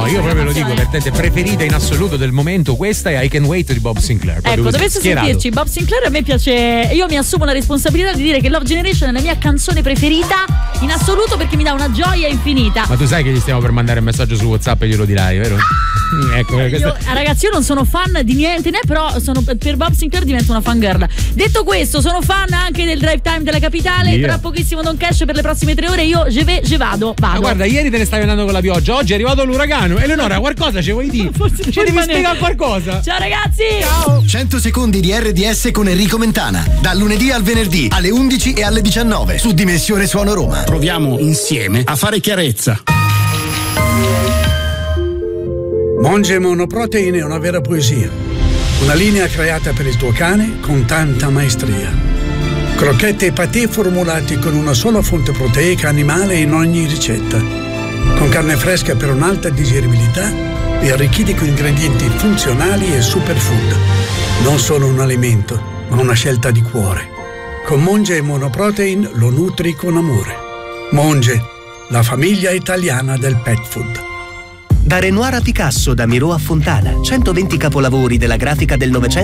io proprio lo dico per te, preferita in assoluto del momento, questa è I Can Wait di Bob Sinclair. Ecco, dovesse sentirci Bob Sinclair, a me piace, io mi assumo la responsabilità di dire che Love Generation è la mia canzone preferita in assoluto perché mi dà una gioia infinita. Ma tu sai che gli stiamo per mandare un messaggio su WhatsApp e glielo dirai, vero? Ecco, ragazzi, io non sono fan di niente, né, però per Bob Sinclair divento una fangirl. Detto questo, sono fan anche del drive time della capitale. Tra pochissimo Don Cash per le prossime 3 ore. Io vado. Ma guarda, ieri te ne stavi andando con la pioggia, oggi è arrivato l'uragano. Eleonora, qualcosa ci vuoi dire? Ci devi spiegare qualcosa. Ciao ragazzi. Ciao. 100 secondi di RDS con Enrico Mentana, dal lunedì al venerdì alle 11 e alle 19 su Dimensione Suono Roma. Proviamo insieme a fare chiarezza. Monge Monoprotein è una vera poesia. Una linea creata per il tuo cane con tanta maestria. Crocchette e patè formulati con una sola fonte proteica animale in ogni ricetta. Con carne fresca per un'alta digeribilità e arricchiti con ingredienti funzionali e superfood. Non solo un alimento, ma una scelta di cuore. Con Monge Monoprotein lo nutri con amore. Monge, la famiglia italiana del pet food. Da Renoir a Picasso, da Miro a Fontana, 120 capolavori della grafica del Novecento